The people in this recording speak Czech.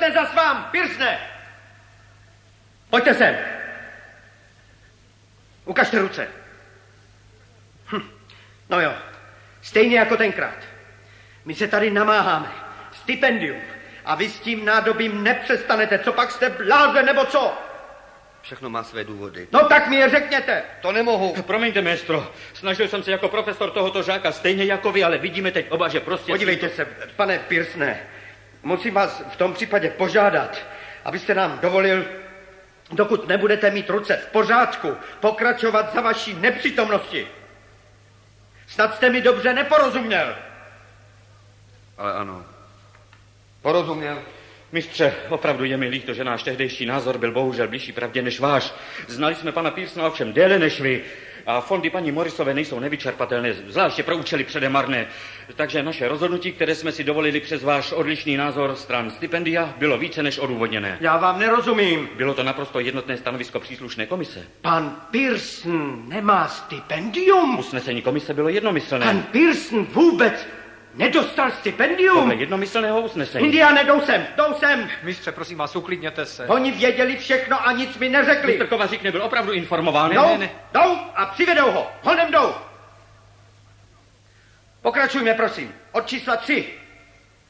nezas vám, Pearsone! Pojďte sem. Ukažte ruce. No jo, stejně jako tenkrát. My se tady namáháme. Stipendium. A vy s tím nádobím nepřestanete. Co pak jste blázen, nebo co? Všechno má své důvody. No tak mi je řekněte. To nemohu. Promiňte, maestro. Snažil jsem se jako profesor tohoto žáka stejně jako vy, ale vidíme teď oba, že prostě... Podívejte se, pane Pearsone. Musím vás v tom případě požádat, abyste nám dovolil, dokud nebudete mít ruce v pořádku, pokračovat za vaší nepřítomnosti. Snad jste mi dobře neporozuměl. Ale ano. Porozuměl. Mistře, opravdu je mi líto, že náš tehdejší názor byl bohužel blížší pravdě než váš. Znali jsme pana Pearsona ovšem déle než vy. A fondy paní Morrisové nejsou nevyčerpatelné, zvláště pro účely předemarné. Takže naše rozhodnutí, které jsme si dovolili přes váš odlišný názor stran stipendia, bylo více než odůvodněné. Já vám nerozumím. Bylo to naprosto jednotné stanovisko příslušné komise. Pan Pearson nemá stipendium? Usnesení komise bylo jednomyslné. Pan Pearson vůbec nedostal stipendium? Podle jednomyslného usnesení. Indiáne, jdou sem. Mistře, prosím vás, uklidněte se. Oni věděli všechno a nic mi neřekli. Mistr Kovařík nebyl opravdu informován. Jdou a přivedou ho. Honem jdou. Pokračujme, prosím. Od čísla 3.